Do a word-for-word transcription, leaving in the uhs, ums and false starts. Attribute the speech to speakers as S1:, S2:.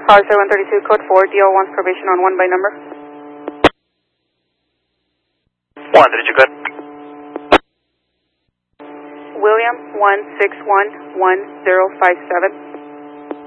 S1: Tower seven thirty-two, code four, D L one's probation on one by number.
S2: one, did you good?
S1: William one six one one zero five seven.